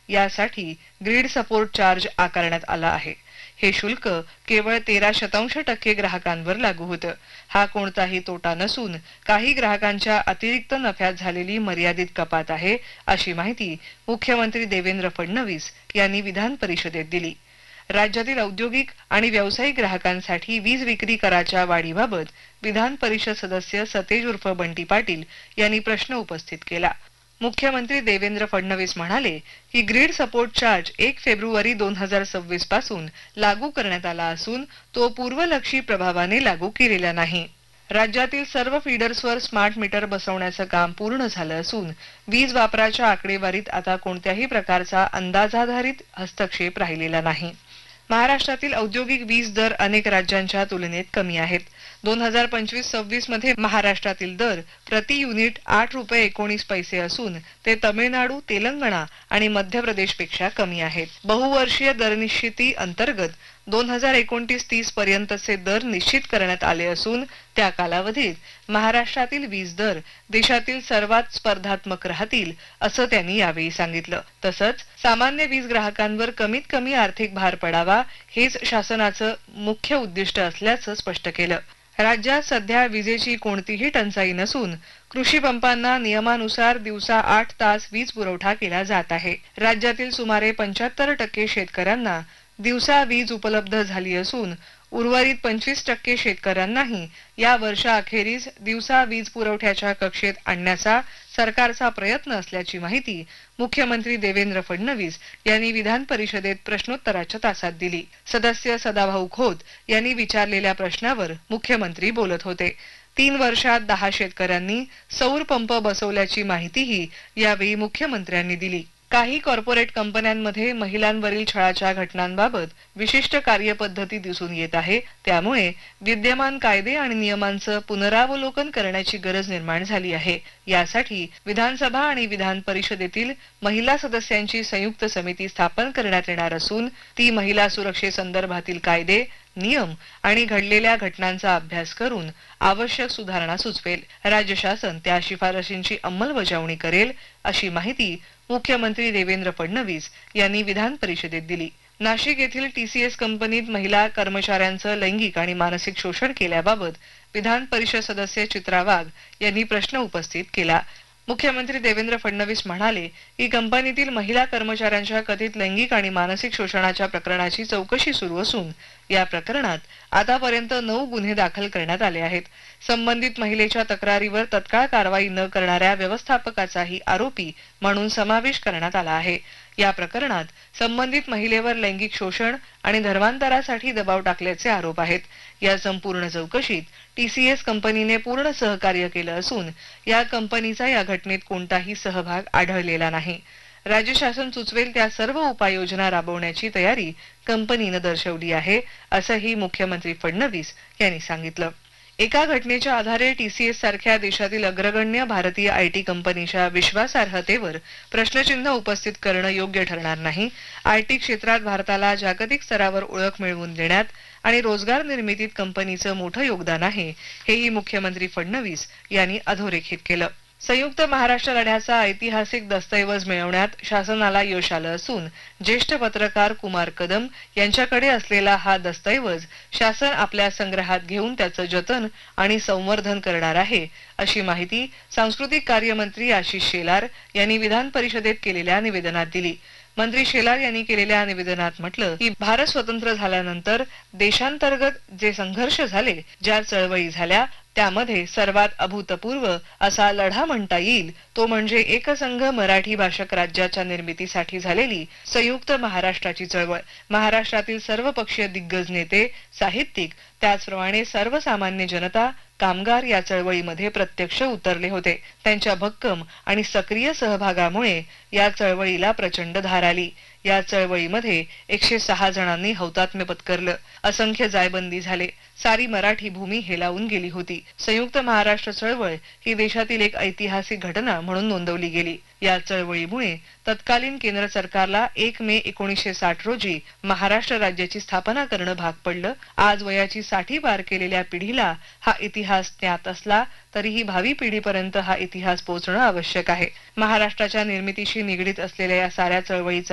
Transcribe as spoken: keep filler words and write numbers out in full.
यासाठी grid support charge आकारण्यात आला आहे। हे शुल्क केवळ तेरा शतांश टक्के ग्राहकांवर लागू होतं। हा कोणताही तोटा नसून काही ग्राहकांच्या अतिरिक्त नफ्यात झालेली मर्यादित कपात आहे, अशी माहिती मुख्यमंत्री देवेंद्र फडणवीस यांनी विधान परिषदेत दिली। राज्यातील औद्योगिक आणि व्यावसायिक ग्राहकांसाठी वीज विक्री कराच्या वाढीबाबत विधान परिषद सदस्य सतेज उर्फ बंटी पाटील यांनी प्रश्न उपस्थित केला। मुख्यमंत्री देवेंद्र फडणवीस म्हणाले की ग्रीड सपोर्ट चार्ज एक फेब्रुवारी दोन हजार सव्वीस पासून लागू करण्यात आला असून तो पूर्वलक्षी प्रभावाने लागू केलेला नाही। राज्यातील सर्व फीडर्सवर स्मार्ट मीटर बसवण्याचं काम पूर्ण झालं असून वीज वापराच्या आकडेवारीत आता कोणत्याही प्रकारचा अंदाजाधारित हस्तक्षेप राहिलेला नाही। महाराष्ट्रातील औद्योगिक वीज दर अनेक राज्यांच्या तुलनेत कमी आहेत। दोन हजार पंचवीस सव्वीस मध्ये महाराष्ट्रातील दर प्रति युनिट आठ रुपये एकोणीस पैसे असून ते तमिळनाडू, तेलंगणा आणि मध्य प्रदेश पेक्षा कमी आहेत। बहुवर्षीय दरनिश्चिती अंतर्गत दोन हजार एकोणतीस तीस पर्यंतचे दर निश्चित करण्यात आले असून त्या कालावधीत महाराष्ट्रातील वीज दर देशातील सर्वात स्पर्धात्मक राहतील, असं त्यांनी यावेळी सांगितलं। तसंच सामान्य वीज ग्राहकांवर कमीत कमी आर्थिक भार पडावा हेच शासनाचं मुख्य उद्दिष्ट असल्याचं स्पष्ट केलं। राज्यात सध्या विजेची कोणतीही टंचाई नसून कृषी पंपांना नियमानुसार दिवसा आठ तास वीज पुरवठा केला जात आहे। राज्यातील सुमारे पंच्याहत्तर टक्के शेतकऱ्यांना दिवसा वीज उपलब्ध झाली असून उर्वरित पंचवीस टक्के शेतकऱ्यांनाही या वर्षाअखेरीस दिवसा वीज पुरवठ्याच्या कक्षेत आणण्याचा सरकारचा प्रयत्न असल्याची माहिती मुख्यमंत्री देवेंद्र फडणवीस यांनी विधान परिषदेत प्रश्नोत्तराच्या तासात दिली। सदस्य सदाभाऊ खोत यांनी विचारलेल्या प्रश्नावर मुख्यमंत्री बोलत होते। तीन वर्षात दहा शेतकऱ्यांनी सौर पंप बसवल्याची माहितीही यावेळी मुख्यमंत्र्यांनी दिली। काही कॉर्पोरेट कंपन्यांमध्ये महिलांवरील छळाच्या घटनांबाबत विशिष्ट कार्यपद्धती दिसून येत आहे, त्यामुळे विद्यमान कायदे आणि नियमांचं पुनरावलोकन करण्याची गरज निर्माण झाली आहे। यासाठी विधानसभा आणि विधान परिषदेतील महिला सदस्यांची संयुक्त समिती स्थापन करण्यात येणार असून ती महिला सुरक्षेसंदर्भातील कायदे, नियम आणि घडलेल्या घटनांचा अभ्यास करून आवश्यक सुधारणा सुचवेल। राज्य शासन त्या शिफारशींची अंमलबजावणी करेल, अशी माहिती मुख्यमंत्री देवेंद्र फडणवीस यांनी विधान परिषदेत दिली। नाशिक येथील टीसीएस कंपनीत महिला कर्मचाऱ्यांचं लैंगिक आणि मानसिक शोषण केल्याबाबत विधान परिषद सदस्य चित्रा वाघ यांनी प्रश्न उपस्थित केला। मुख्यमंत्री देवेंद्र फडणवीस म्हणाले की कंपनीतील महिला कर्मचाऱ्यांच्या कथित लैंगिक आणि मानसिक शोषणाच्या प्रकरणाची चौकशी सुरू असून या प्रकरणात आतापर्यंत नऊ गुन्हे दाखल करण्यात आले आहेत। संबंधित महिलेच्या तक्रारीवर तत्काळ कारवाई न करणाऱ्या व्यवस्थापकाचाही आरोपी म्हणून समावेश करण्यात आला आहे। या प्रकरणात संबंधित महिलेवर लैंगिक शोषण आणि धर्मांतरासाठी दबाव टाकल्याचे आरोप आहेत। या संपूर्ण चौकशीत टीसीएस कंपनीने पूर्ण सहकार्य केलं असून या कंपनीचा या घटनेत कोणताही सहभाग आढळलेला नाही। राज्य शासन सुचवेल त्या सर्व उपाययोजना राबवण्याची तयारी कंपनीने दर्शवली आहे, असंही मुख्यमंत्री फडणवीस यांनी सांगितलं। एका घटनेच्या आधारे टीसीएस सारख्या देशातील अग्रगण्य भारतीय आयटी कंपनीच्या विश्वासार्हतेवर प्रश्नचिन्ह उपस्थित करणं योग्य ठरणार नाही। आयटी क्षेत्रात भारताला जागतिक स्तरावर ओळख मिळवून देण्यात आणि रोजगार निर्मितीत कंपनीचं मोठं योगदान आहे, हेही मुख्यमंत्री फडणवीस यांनी अधोरेखित केलं। संयुक्त महाराष्ट्र लढ्याचा ऐतिहासिक दस्तऐवज मिळवण्यात शासनाला यश आलं असून ज्येष्ठ पत्रकार कुमार कदम यांच्याकडे असलेला हा दस्तऐवज शासन आपल्या संग्रहात घेऊन त्याचं जतन आणि संवर्धन करणार आहे, अशी माहिती सांस्कृतिक कार्य मंत्री आशिष शेलार यांनी विधान परिषदेत केलेल्या निवेदनात दिली। मंत्री शेलार यांनी केलेल्या निवेदनात म्हटलं की भारत स्वतंत्र झाल्यानंतर देशांतर्गत जे संघर्ष झाले, ज्या चळवळी झाल्या, त्यामध्ये सर्वात अभूतपूर्व असा लढा म्हणता येईल तो म्हणजे एकसंघ मराठी भाषक राज्याच्या निर्मितीसाठी झालेली संयुक्त महाराष्ट्राची चळवळ। महाराष्ट्रातील सर्व पक्षीय दिग्गज नेते, साहित्यिक, त्याचप्रमाणे सर्वसामान्य जनता, कामगार या चळवळीमध्ये प्रत्यक्ष उतरले होते। त्यांच्या भक्कम आणि सक्रिय सहभागामुळे या चळवळीला प्रचंड धार आली। या चळवळीमध्ये एकशे सहा जणांनी हौतात्म्य पत्करलं, असंख्य जायबंदी झाले, सारी मराठी भूमी हेलावून गेली होती। संयुक्त महाराष्ट्र चळवळ ही देशातील एक ऐतिहासिक घटना म्हणून नोंदवली गेली। या चळवळीमुळे तत्कालीन केंद्र सरकारला एक मे एकोणीसशे साठ रोजी महाराष्ट्र राज्याची स्थापना करणं भाग पडलं। आज वयाची साठी पार केलेल्या पिढीला हा इतिहास ज्ञात असला तरीही भावी पिढीपर्यंत हा इतिहास पोहोचणं आवश्यक आहे। महाराष्ट्राच्या निर्मितीशी निगडीत असलेल्या या साऱ्या चळवळीचा